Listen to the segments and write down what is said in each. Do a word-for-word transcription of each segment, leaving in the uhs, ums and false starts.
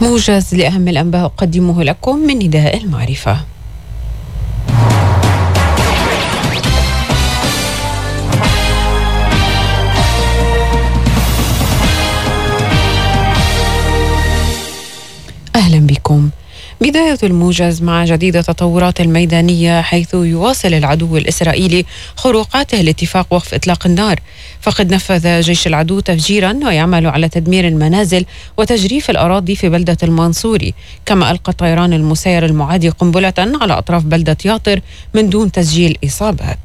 موجز لأهم الأنباء أقدمه لكم من نداء المعرفة. أهلا بكم. بداية الموجز مع جديد التطورات الميدانية، حيث يواصل العدو الإسرائيلي خروقاته لاتفاق وقف إطلاق النار، فقد نفذ جيش العدو تفجيرا ويعمل على تدمير المنازل وتجريف الأراضي في بلدة المنصوري، كما ألقى الطيران المسير المعادي قنبلة على أطراف بلدة ياطر من دون تسجيل إصابات.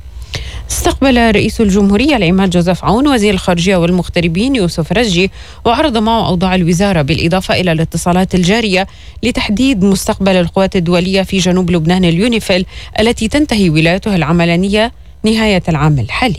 استقبل رئيس الجمهورية العماد جوزيف عون وزير الخارجية والمغتربين يوسف رجي، وعرض معه أوضاع الوزارة بالإضافة إلى الاتصالات الجارية لتحديد مستقبل القوات الدولية في جنوب لبنان اليونيفيل التي تنتهي ولايتها العملانية نهاية العام الحالي.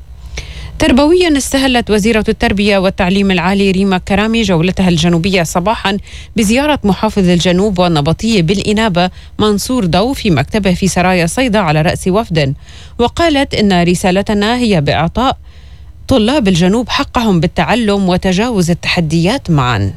تربويا، استهلت وزيرة التربية والتعليم العالي ريما كرامي جولتها الجنوبية صباحا بزيارة محافظ الجنوب والنبطية بالإنابة منصور ضو في مكتبه في سرايا صيدا على رأس وفد، وقالت إن رسالتنا هي بإعطاء طلاب الجنوب حقهم بالتعلم وتجاوز التحديات معا.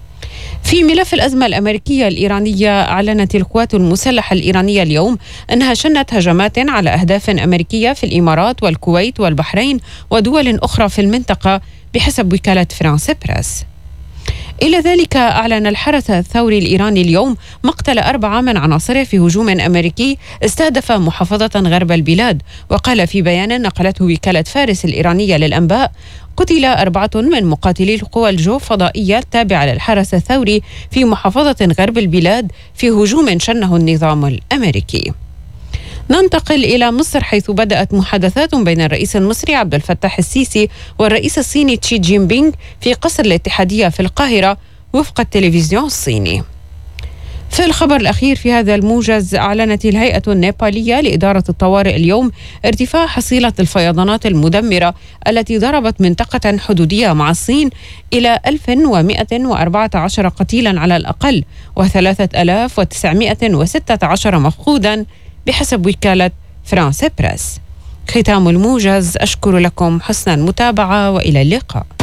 في ملف الأزمة الأمريكية الإيرانية، أعلنت القوات المسلحة الإيرانية اليوم أنها شنت هجمات على أهداف أمريكية في الإمارات والكويت والبحرين ودول أخرى في المنطقة بحسب وكالة فرانس بريس. إلى ذلك، أعلن الحرس الثوري الإيراني اليوم مقتل أربعة من عناصره في هجوم أمريكي استهدف محافظة غرب البلاد، وقال في بيان نقلته وكالة فارس الإيرانية للأنباء: قتل أربعة من مقاتلي القوى الجو الفضائية التابعة للحرس الثوري في محافظة غرب البلاد في هجوم شنه النظام الأمريكي. ننتقل إلى مصر، حيث بدأت محادثات بين الرئيس المصري عبد الفتاح السيسي والرئيس الصيني شي جين بينغ في قصر الاتحادية في القاهرة وفق التلفزيون الصيني. في الخبر الأخير في هذا الموجز، أعلنت الهيئة النيبالية لإدارة الطوارئ اليوم ارتفاع حصيلة الفيضانات المدمرة التي ضربت منطقة حدودية مع الصين إلى ألف ومئة وأربعة عشر قتيلا على الأقل وثلاثة آلاف وتسعمئة وستة عشر مفقودا بحسب وكالة فرانس بريس. ختام الموجز، أشكر لكم حسن المتابعة وإلى اللقاء.